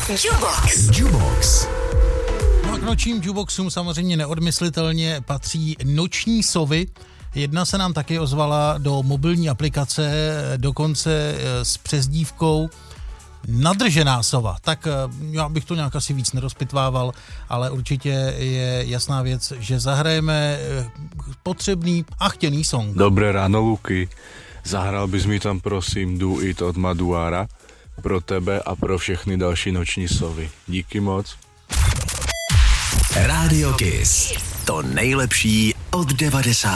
Jukebox. No a k nočním jukeboxům samozřejmě neodmyslitelně patří noční sovy. Jedna se nám taky ozvala do mobilní aplikace, dokonce s přezdívkou Nadržená sova. Tak já bych to nějak asi víc nerozpitvával, ale určitě je jasná věc, že zahrajeme potřebný a chtěný song. Dobré ráno, Luky. Zahral bys mi tam prosím Do It od Maduara pro tebe a pro všechny další noční sovy. Díky moc. Radio Kiss. To nejlepší od 90.